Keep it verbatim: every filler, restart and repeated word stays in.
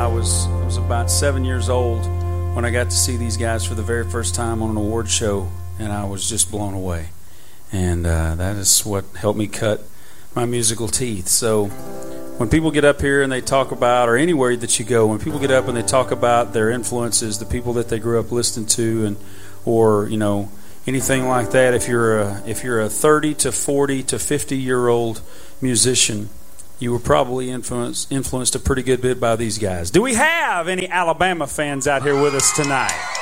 I was I was about seven years old when I got to see these guys for the very first time on an award show, and I was just blown away. And uh, that is what helped me cut my musical teeth. So when people get up here and they talk about, or anywhere that you go, when people get up and they talk about their influences, the people that they grew up listening to, and or you know anything like that, if you're a if you're a thirty to forty to fifty year old musician, you were probably influenced influenced a pretty good bit by these guys. Do we have any Alabama fans out here with us tonight?